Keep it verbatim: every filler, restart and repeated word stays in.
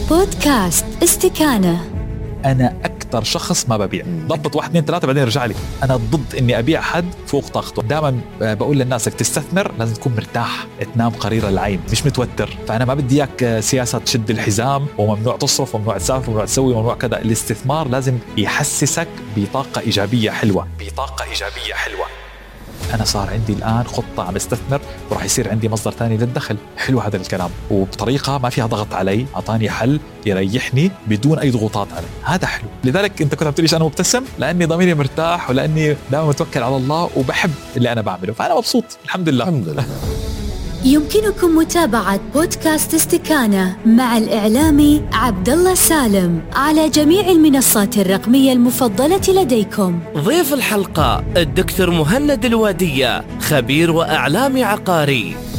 بودكاست استكانة. أنا أكثر شخص ما ببيع، ضبط واحد اثنين ثلاثة بعدين رجع لي. أنا ضد إني أبيع حد فوق طاقته. دائما بقول للناس إنك تستثمر لازم تكون مرتاح، تنام قرير العين، مش متوتر. فأنا ما بدي إياك سياسة تشد الحزام وممنوع تصرف وممنوع تسافر وممنوع تسوي وممنوع كذا. الاستثمار لازم يحسسك بطاقة إيجابية حلوة، بطاقة إيجابية حلوة. أنا صار عندي الآن خطة عم استثمر وراح يصير عندي مصدر تاني للدخل. حلو هذا الكلام، وبطريقة ما فيها ضغط علي، أعطاني حل يريحني بدون أي ضغوطات علي. هذا حلو. لذلك أنت كنت عم تقوليش أنا مبتسم لأني ضميري مرتاح ولأني دائما متوكل على الله وبحب اللي أنا بعمله، فأنا مبسوط الحمد لله. الحمد لله. يمكنكم متابعة بودكاست استكانة مع الإعلامي عبد الله سالم على جميع المنصات الرقمية المفضلة لديكم. ضيف الحلقة الدكتور مهند الوادية، خبير وإعلامي عقاري.